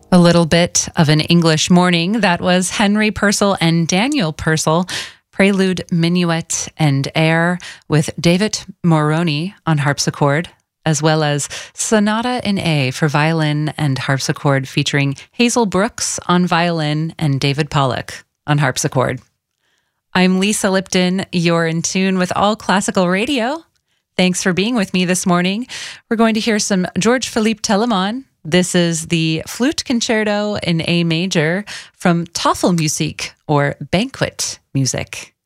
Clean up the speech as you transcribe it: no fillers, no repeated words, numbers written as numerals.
A little bit of an English morning. That was Henry Purcell and Daniel Purcell, Prelude, Minuet, and Air, with David Moroni on harpsichord, as well as Sonata in A for violin and harpsichord, featuring Hazel Brooks on violin and David Pollock on harpsichord. I'm Lisa Lipton. You're in tune with All Classical Radio. Thanks for being with me this morning. We're going to hear some George Philippe Telemann. This is the Flute Concerto in A major from Tafelmusik, or banquet music.